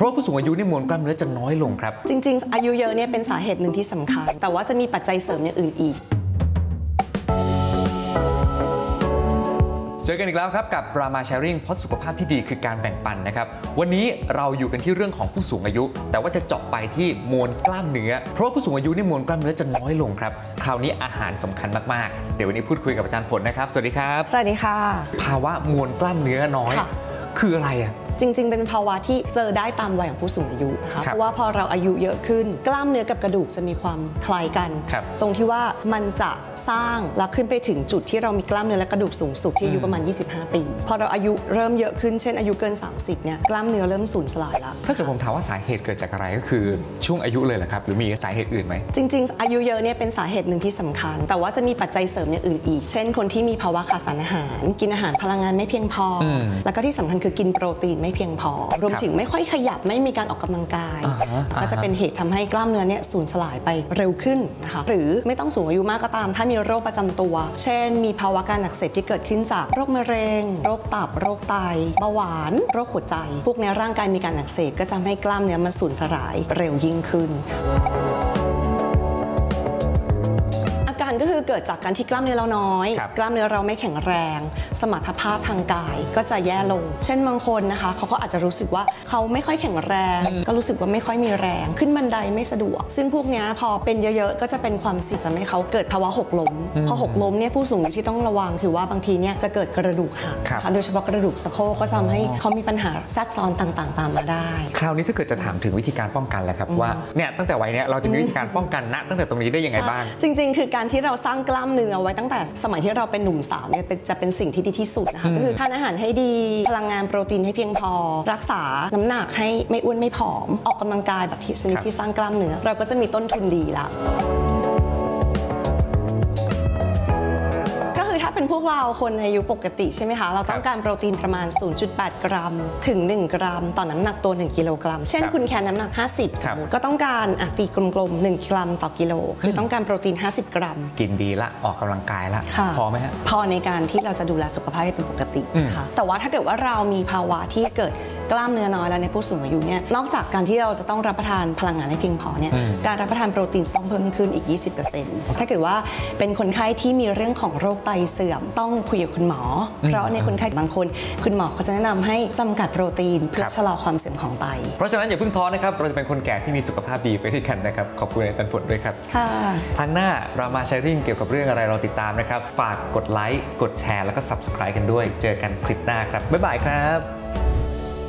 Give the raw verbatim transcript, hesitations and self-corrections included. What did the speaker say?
ราะผู้สูงอายุนี่มวลกล้ามเนื้อจะน้อยลงครับจริงๆอายุเยอะเนี่ยเป็นสาเหตุหนึ่งที่สำคัญแต่ว่าจะมีปัจจัยเสริมอย่างอื่นอีกเจอกันอีกแล้วครับกับ Brahma Sharing เพราะสุขภาพที่ดีคือการแบ่งปันนะครับวันนี้เราอยู่กันที่เรื่องของผู้สูงอายุแต่ว่าจะเจาะไปที่มวลกล้ามเนื้อเพราะผู้สูงอายุนี่มวลกล้ามเนื้อจะน้อยลงครับคราวนี้อาหารสำคัญมากๆเดี๋ยววันนี้พูดคุยกับอาจารย์ฝนนะครับสวัสดีครับสวัสดีค่ะภาวะมวลกล้ามเนื้อน้อยคืออะไรอ่ะจริงๆเป็นภาวะที่เจอได้ตามวัยของผู้สูงอายุนะคะเพราะว่าพอเราอายุเยอะขึ้นกล้ามเนื้อกับกระดูกจะมีความคล้ายกันตรงที่ว่ามันจะสร้างและขึ้นไปถึงจุดที่เรามีกล้ามเนื้อและกระดูกสูงสุดที่อายุประมาณยี่สิบห้าปีพอเราอายุเริ่มเยอะขึ้นเช่นอายุเกินสามสิบเนี่ยกล้ามเนื้อเริ่มสูญสลายแล้วถ้าเกิดผมถามว่าสาเหตุเกิดจากอะไรก็คือช่วงอายุเลยเหรอครับหรือมีสาเหตุอื่นไหมจริงๆอายุเยอะเนี่ยเป็นสาเหตุหนึ่งที่สำคัญแต่ว่าจะมีปัจจัยเสริมอย่างอื่นอีกเช่นคนที่มีภาวะขาดสารอาหารกินอาหารพลังงานไม่เพียงพอแล้วก็ที่สำคัญคือกินโปรตีนไม่เพียงพอรวมถึงไม่ค่อยขยับไม่มีการออกกำลังกายก็จะเป็นเหตุทำให้กล้ามเนื้อเนี่ยสูญสลายไปเร็วขึ้นนะคะหรือไม่ต้องสูงอายุมากก็ตามถ้ามีโรคประจำตัวเช่นมีภาวะการอักเสบที่เกิดขึ้นจากโรคมะเร็งโรคตับโรคไตเบาหวานโรคหัวใจพวกนี้ร่างกายมีการอักเสบก็ทำให้กล้ามเนื้อมันสูญสลายเร็วยิ่งขึ้นก็คือเกิดจากการที่กล้ามเนื้อเราน้อยกล้ามเนื้อเราไม่แข็งแรงสมรรถภาพทางกายก็จะแย่ลงเช่นบางคนนะคะเขาก็อาจจะรู้สึกว่าเขาไม่ค่อยแข็งแรงก็รู้สึกว่าไม่ค่อยมีแรงขึ้นบันไดไม่สะดวกซึ่งพวกนี้พอเป็นเยอะๆก็จะเป็นความเสี่ยงทำให้เขาเกิดภาวะหกล้มพอหกล้มเนี่ยผู้สูงอายุที่ต้องระวังคือว่าบางทีเนี่ยจะเกิดกระดูกหักโดยเฉพาะกระดูกสะโพกก็ทำให้เขามีปัญหาแทรกซ้อนต่างๆตามมาได้คราวนี้ถ้าเกิดจะถามถึงวิธีการป้องกันแล้วครับว่าเนี่ยตั้งแต่วัยเนี้ยเราจะมีวิธีการป้องกันณตั้งแต่ตรงนี้ได้ยังไงบ้างจริงๆคือการที่เราสร้างกล้ามเนื้อเอาไว้ตั้งแต่สมัยที่เราเป็นหนุ่มสาวเนี่ยจะเป็นสิ่งที่ดีที่สุดนะคะก็คือทานอาหารให้ดีพลังงานโปรตีนให้เพียงพอรักษาน้ำหนักให้ไม่อ้วนไม่ผอมออกกำลังกายแบบที่ชนิดที่สร้างกล้ามเนื้อเราก็จะมีต้นทุนดีละถ้าเป็นพวกเราคนอายุปกติใช่ไหมคะเราต้องการโปรตีนประมาณ ศูนย์จุดแปด กรัมถึงหนึ่งกรัมต่อน้ำหนักตัวหนึ่งกิโลกรัมเช่นคุณแคนน้ำหนักห้าสิบสมมติก็ต้องการอ่ะตีกลมๆหนึ่งกรัมต่อกิโลคือต้องการโปรตีนห้าสิบกรัมกินดีละออกกำลังกายละพอไหมฮะพอในการที่เราจะดูแลสุขภาพให้เป็นปกตินะคะแต่ว่าถ้าเกิดว่าเรามีภาวะที่เกิดกล้ามเนื้อน้อยแล้วในผู้สูงอายุเนี่ยนอกจากการที่เราจะต้องรับประทานพลังงานให้เพียงพอเนี่ยการรับประทานโปรตีนต้องเพิ่มขึ้นอีก ยี่สิบเปอร์เซ็นต์ ถ้าเกิดว่าเป็นคนไข้ที่มีเรื่องของโรคไตเสื่อมต้องคุยกับคุณหมอเพราะในคนไข้บางคนคุณหมอเขาจะแนะนำให้จำกัดโปรตีนเพื่อชะลอความเสื่อมของไตเพราะฉะนั้นอย่าเพิ่งท้อนะครับเราจะเป็นคนแก่ที่มีสุขภาพดีไปด้วยกันนะครับขอบคุณอาจารย์ฝนด้วยครับค่ะทางหน้าเรามาแชร์ริ่งเกี่ยวกับเรื่องอะไรเราติดตามนะครับฝากกดไลค์กดแชร์แล้วก็ ซับสไครบ์ กันด้วยเจอกันคลิปหน้าครับบ๊ายบายครับ